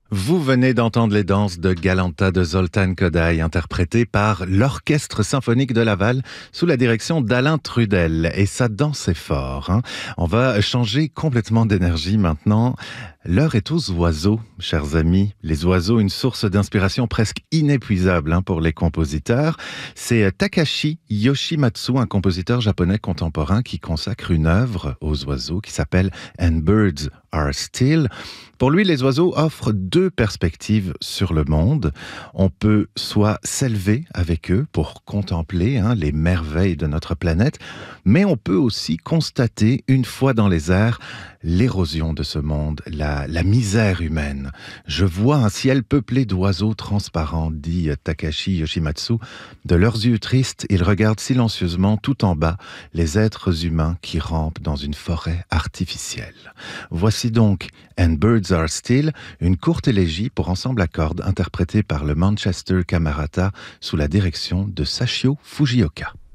Vous venez d'entendre les danses de Galanta de Zoltán Kodály, interprétées par l'Orchestre symphonique de Laval sous la direction d'Alain Trudel. Et ça dansait fort, hein. On va changer complètement d'énergie maintenant. L'heure est aux oiseaux, chers amis. Les oiseaux, une source d'inspiration presque inépuisable pour les compositeurs. C'est Takashi Yoshimatsu, un compositeur japonais contemporain qui consacre une œuvre aux oiseaux qui s'appelle And Birds Are Still. Pour lui, les oiseaux offrent deux perspectives sur le monde. On peut soit s'élever avec eux pour contempler les merveilles de notre planète, mais on peut aussi constater, une fois dans les airs, l'érosion de ce monde, la misère humaine. Je vois un ciel peuplé d'oiseaux transparents, dit Takashi Yoshimatsu. De leurs yeux tristes, ils regardent silencieusement tout en bas les êtres humains qui rampent dans une forêt artificielle. Voici donc And Birds Are Still, une courte élégie pour ensemble à cordes interprétée par le Manchester Camerata sous la direction de Sachio Fujioka.